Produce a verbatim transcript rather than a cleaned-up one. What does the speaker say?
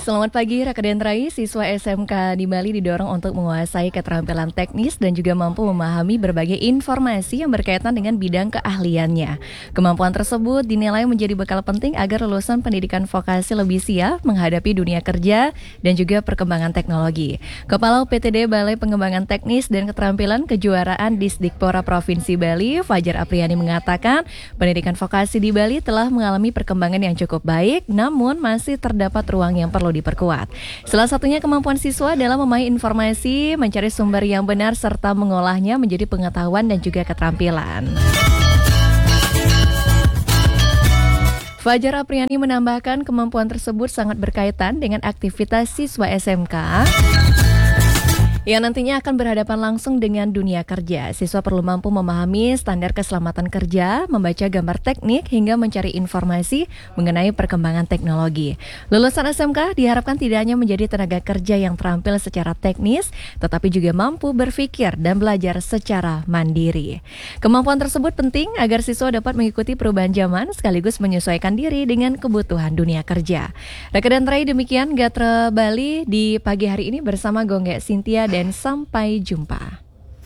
Selamat pagi, Rakaden Rai. Siswa S M K di Bali didorong untuk menguasai keterampilan teknis dan juga mampu memahami berbagai informasi yang berkaitan dengan bidang keahliannya. Kemampuan tersebut dinilai menjadi bekal penting agar lulusan pendidikan vokasi lebih siap menghadapi dunia kerja dan juga perkembangan teknologi. Kepala U P T D Balai Pengembangan Teknis dan Keterampilan Kejuaraan Disdikpora Provinsi Bali, Fajar Apriani mengatakan, pendidikan vokasi di Bali telah mengalami perkembangan yang cukup baik, namun masih terdapat ruang yang perlu diperkuat. Salah satunya kemampuan siswa dalam memahami informasi, mencari sumber yang benar, serta mengolahnya menjadi pengetahuan dan juga keterampilan. Fajar Apriani menambahkan kemampuan tersebut sangat berkaitan dengan aktivitas siswa S M K yang nantinya akan berhadapan langsung dengan dunia kerja. Siswa perlu mampu memahami standar keselamatan kerja, membaca gambar teknik, hingga mencari informasi mengenai perkembangan teknologi. Lulusan S M K diharapkan tidak hanya menjadi tenaga kerja yang terampil secara teknis, tetapi juga mampu berpikir dan belajar secara mandiri. Kemampuan tersebut penting agar siswa dapat mengikuti perubahan zaman sekaligus menyesuaikan diri dengan kebutuhan dunia kerja. Rakaden Rai, demikian Gatra Bali di pagi hari ini bersama Gonggek Cynthia, dan sampai jumpa.